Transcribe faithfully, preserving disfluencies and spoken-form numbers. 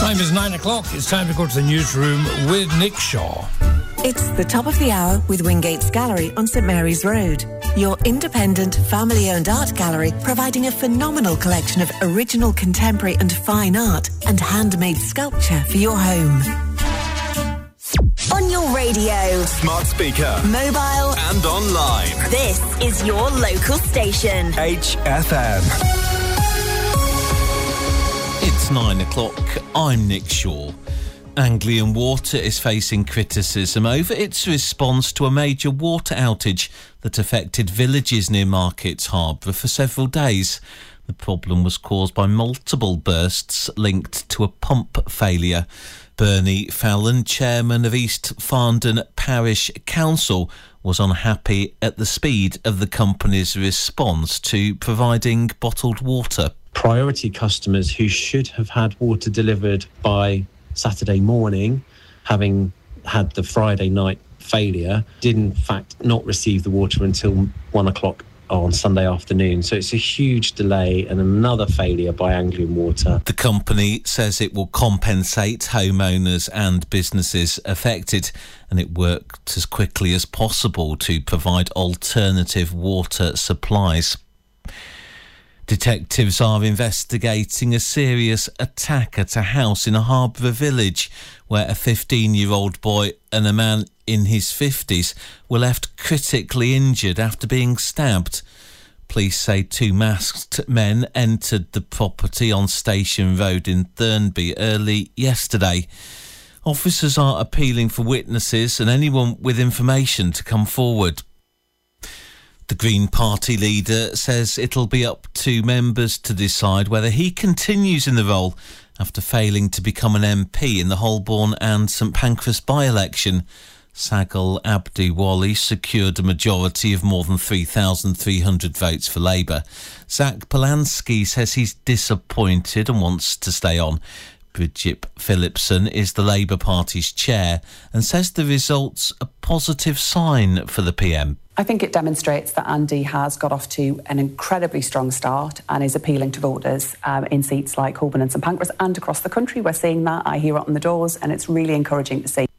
Time is nine o'clock. It's time to go to the newsroom with Nick Shaw. It's the top of the hour with Wingates Gallery on St Mary's Road. Your independent, family-owned art gallery providing a phenomenal collection of original contemporary and fine art and handmade sculpture for your home. On your radio, smart speaker, mobile and online. This is your local station. H F M. It's nine o'clock. I'm Nick Shaw. Anglian Water is facing criticism over its response to a major water outage that affected villages near Markets Harbour for several days. The problem was caused by multiple bursts linked to a pump failure. Bernie Fallon, chairman of East Farndon Parish Council, was unhappy at the speed of the company's response to providing bottled water. Priority customers who should have had water delivered by Saturday morning, having had the Friday night failure, did in fact not receive the water until one o'clock on Sunday afternoon. So it's a huge delay and another failure by Anglian Water. The company says it will compensate homeowners and businesses affected, and it worked as quickly as possible to provide alternative water supplies. Detectives are investigating a serious attack at a house in a Harbour village where a fifteen-year-old boy and a man in his fifties were left critically injured after being stabbed. Police say two masked men entered the property on Station Road in Thurnby early yesterday. Officers are appealing for witnesses and anyone with information to come forward. The Green Party leader says it'll be up to members to decide whether he continues in the role after failing to become an M P in the Holborn and St Pancras by-election. Sagal Abdi Wali secured a majority of more than three thousand three hundred votes for Labour. Zach Polanski says he's disappointed and wants to stay on. Bridget Phillipson is the Labour Party's chair and says the result's a positive sign for the P M. I think it demonstrates that Andy has got off to an incredibly strong start and is appealing to voters um, in seats like Holborn and St Pancras and across the country. We're seeing that. I hear it on the doors and it's really encouraging to see.